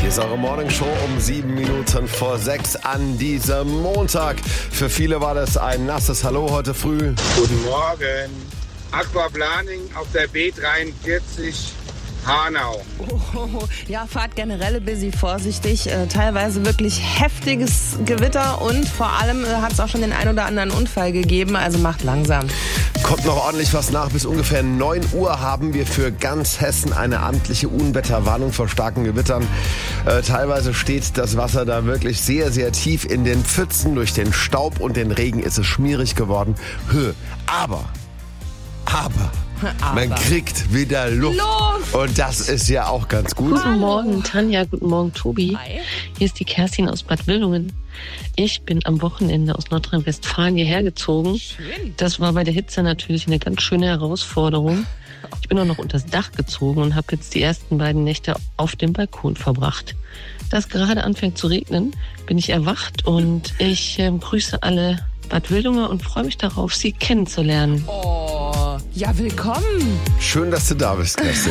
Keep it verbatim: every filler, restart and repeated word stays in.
Hier ist eure Morningshow um sieben Minuten vor sechs an diesem Montag. Für viele war das ein nasses Hallo heute früh. Guten Morgen. Aquaplaning auf der B dreiundvierzig Hanau. Oh, ja, fahrt generell ein bisschen vorsichtig. Äh, teilweise wirklich heftiges Gewitter und vor allem äh, hat es auch schon den ein oder anderen Unfall gegeben. Also macht langsam. Kommt noch ordentlich was nach. Bis ungefähr neun Uhr haben wir für ganz Hessen eine amtliche Unwetterwarnung vor starken Gewittern. Äh, teilweise steht das Wasser da wirklich sehr, sehr tief in den Pfützen. Durch den Staub und den Regen ist es schmierig geworden. Hö. Aber, aber... Aber. Man kriegt wieder Luft. Luft. Und das ist ja auch ganz gut. Guten Morgen, Tanja. Guten Morgen, Tobi. Hi. Hier ist die Kerstin aus Bad Wildungen. Ich bin am Wochenende aus Nordrhein-Westfalen hierher gezogen. Schön. Das war bei der Hitze natürlich eine ganz schöne Herausforderung. Ich bin auch noch unters Dach gezogen und habe jetzt die ersten beiden Nächte auf dem Balkon verbracht. Da es gerade anfängt zu regnen, bin ich erwacht und ich äh, grüße alle Bad Wildunger und freue mich darauf, Sie kennenzulernen. Oh, ja, willkommen. Schön, dass du da bist, Kerstin.